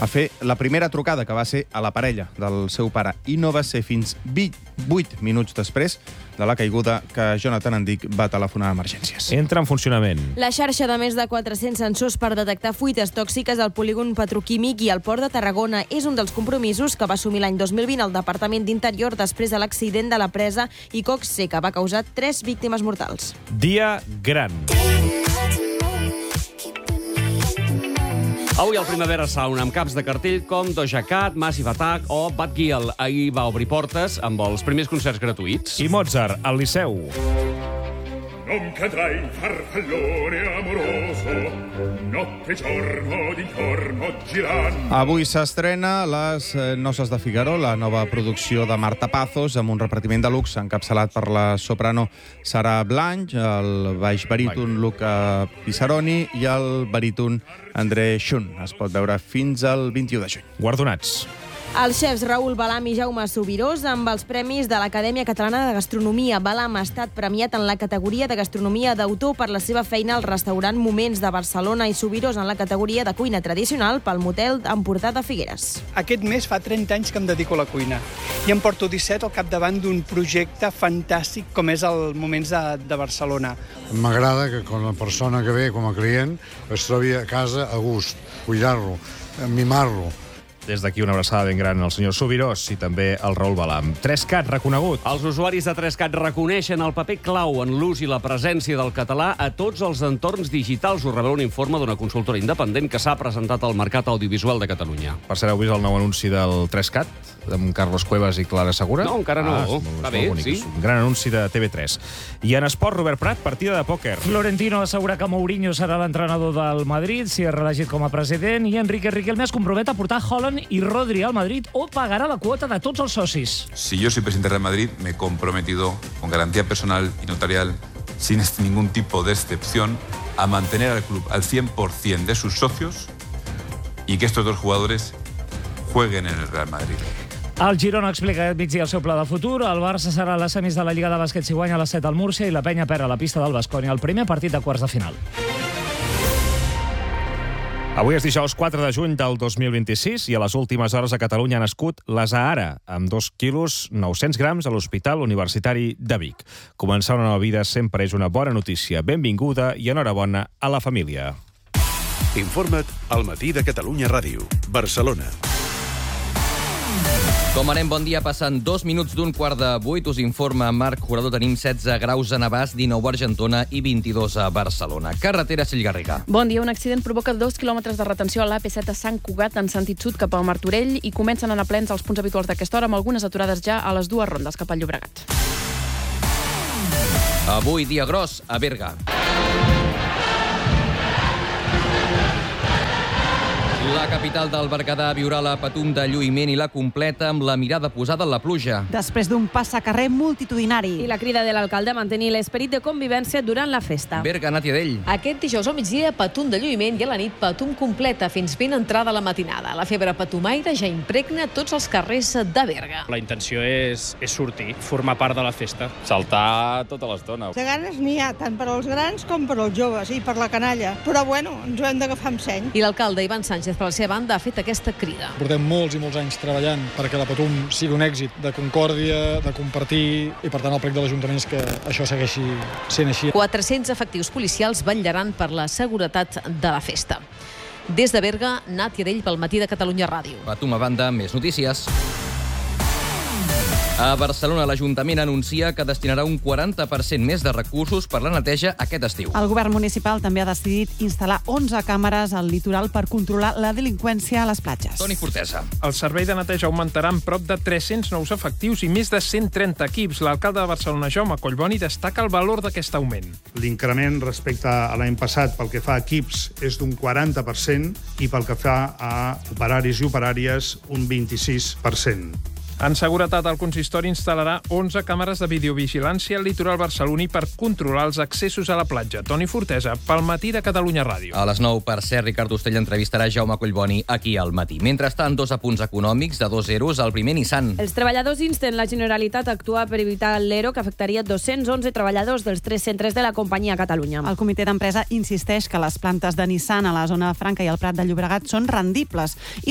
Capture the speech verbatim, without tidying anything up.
a fer la primera trucada, que va ser a la parella del seu pare. I no va ser fins vuit minuts després de la caiguda que Jonathan Endic va telefonar a emergències. Entra en funcionament. La xarxa de més de quatre-cents sensors per detectar fuites tòxiques al polígon petroquímic i al Port de Tarragona és un dels compromisos que va assumir l'any dos mil vint el Departament d'Interior després de l'accident de la presa Iqoxe, que va causar tres víctimes mortals. Dia gran. Avui al Primavera Sound amb caps de cartell com Doja Cat, Massive Attack o Bad Gyal. Ahir va obrir portes amb els primers concerts gratuïts. I Mozart, al Liceu. Non cadrai farfallone amoroso, notte giorno d'intorno girant. Avui s'estrena Les noces de Figaro, la nova producció de Marta Pazos, amb un repartiment de luxe encapçalat per la soprano Sara Blanch, el baix baríton Luca Pisaroni i el baríton André Schun. Es pot veure fins al vint-i-u de juny. Guardonats. Els xefs Raül Balam i Jaume Subirós amb els premis de l'Acadèmia Catalana de Gastronomia. Balam ha estat premiat en la categoria de gastronomia d'autor per la seva feina al restaurant Moments de Barcelona i Subirós en la categoria de cuina tradicional pel motel Empordà de Figueres. Aquest mes fa trenta anys que em dedico a la cuina i em porto disset al capdavant d'un projecte fantàstic com és el Moments de, de Barcelona. M'agrada que quan la persona que ve com a client es trobi a casa a gust, cuidar-lo, mimar-lo. Des d'aquí una abraçada ben gran al senyor Subirós i també al Raül Balam. tres cat, reconegut. Els usuaris de tres cat reconeixen el paper clau en l'ús i la presència del català a tots els entorns digitals. Ho revela un informe d'una consultora independent que s'ha presentat al mercat audiovisual de Catalunya. Per cert, heu vist el nou anunci del tres cat, amb Carlos Cuevas i Clara Segura? No, encara no. Ah, és molt, Va és bé, molt bonic. sí. És un gran anunci de T V tres. I en esport, Robert Prat, partida de pòquer. Florentino assegura que Mourinho serà l'entrenador del Madrid si és reelegit com a president i Enrique Riquelme es compromet a portar Haaland i Rodri al Madrid o pagarà la quota de tots els socis. Si yo soy presidente del Real Madrid, me he comprometido con garantía personal y notarial, sin ningún tipo de excepción, a mantener al club al cien por ciento de sus socios y que estos dos jugadores jueguen en el Real Madrid. El Girona explica aquest migdia el seu pla de futur. El Barça serà a les semis de la Lliga de Bàsquet si guanya a les set al Múrcia i la Penya perd a la pista del Baskonia el primer partit de quarts de final. Avui és dijous quatre de juny del dos mil vint-i-sis i a les últimes hores a Catalunya ha nascut la Zahara, amb dos quilos nou-cents grams a l'Hospital Universitari de Vic. Començar una nova vida sempre és una bona notícia. Benvinguda i enhorabona a la família. Informa't al Matí de Catalunya Ràdio, Barcelona. Com anem, bon dia. Passen dos minuts d'un quart de vuit. Us informa Marc Jurador. Tenim setze graus a Navàs, dinou a Argentona i vint-i-dos a Barcelona. Carretera Sillgarriga. Bon dia. Un accident provoca dos quilòmetres de retenció a l'A P set a Sant Cugat en sentit sud cap a Martorell i comencen a anar plens els punts habituals d'aquesta hora amb algunes aturades ja a les dues rondes cap al Llobregat. Avui, dia gros a Berga. La capital del Berguedà viurà la Patum de lluïment i la completa amb la mirada posada en la pluja. Després d'un passacarrer multitudinari. I la crida de l'alcalde a mantenir l'esperit de convivència durant la festa. Berga, Nàtia Dell. Aquest dijous al migdia, Patum de lluïment i a la nit Patum completa fins ben entrada la matinada. La febre patumaire ja impregna tots els carrers de Berga. La intenció és, és sortir, formar part de la festa. Saltar tota l'estona. De ganes n'hi ha, tant per als grans com per als joves i per la canalla. Però bueno, ens ho hem d'agafar amb seny. I l'alcalde Ivan Sánchez, per la seva banda, ha fet aquesta crida. Portem molts i molts anys treballant perquè la Patum sigui un èxit de concòrdia, de compartir, i per tant el prec de l'Ajuntament és que això segueixi sent així. quatre-cents efectius policials vetllaran per la seguretat de la festa. Des de Berga, Nàtia Dell pel Matí de Catalunya Ràdio. Patum a banda, més notícies. A Barcelona, l'Ajuntament anuncia que destinarà un quaranta per cent més de recursos per la neteja aquest estiu. El govern municipal també ha decidit instal·lar onze càmeres al litoral per controlar la delinqüència a les platges. Toni Fortesa. El servei de neteja augmentarà en prop de tres-cents nous efectius i més de cent trenta equips. L'alcalde de Barcelona, Jaume Collboni, destaca el valor d'aquest augment. L'increment respecte a l'any passat pel que fa a equips és d'un quaranta per cent i pel que fa a operaris i operàries un vint-i-sis per cent. En seguretat, el consistori instal·larà onze càmeres de videovigilància al litoral barceloní per controlar els accessos a la platja. Toni Fortesa, pel Matí de Catalunya Ràdio. A les nou, per cert, Ricard Ostell entrevistarà Jaume Collboni aquí al Matí. Mentrestant, dos apunts econòmics de dos euros al primer Nissan. Els treballadors insten la Generalitat a actuar per evitar l'E R O, que afectaria dos-cents onze treballadors dels tres centres de la companyia a Catalunya. El comitè d'empresa insisteix que les plantes de Nissan a la zona franca i al Prat de Llobregat són rendibles i